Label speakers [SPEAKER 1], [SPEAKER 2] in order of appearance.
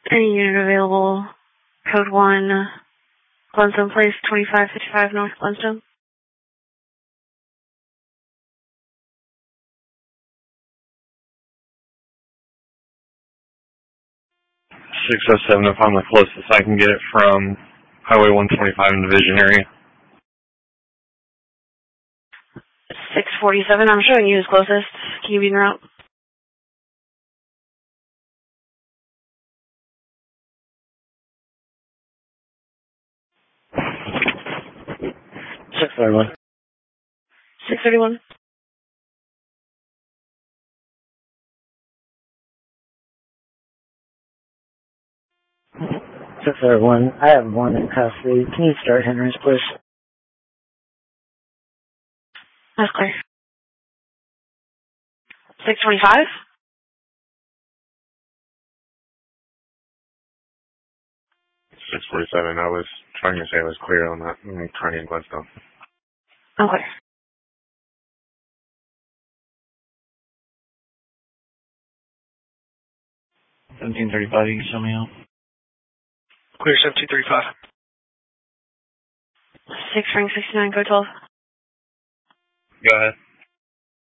[SPEAKER 1] Any unit available. Code 1, Glenstone Place, 2555 North Glenstone.
[SPEAKER 2] 607 if I'm the closest I can get it from Highway 125 in the Vision area.
[SPEAKER 1] 647, I'm showing you as closest. Can you be en route?
[SPEAKER 3] Six
[SPEAKER 1] 631.
[SPEAKER 3] I have one in custody. Can you start Henry's, please?
[SPEAKER 1] That's clear. 625?
[SPEAKER 2] .647. I was trying to say I was clear on that. I'm trying in Glenstone.
[SPEAKER 1] Okay.
[SPEAKER 3] $1735, you can show me out.
[SPEAKER 4] Clear 1735.
[SPEAKER 1] 6 ring 69, code 12.
[SPEAKER 2] Go ahead.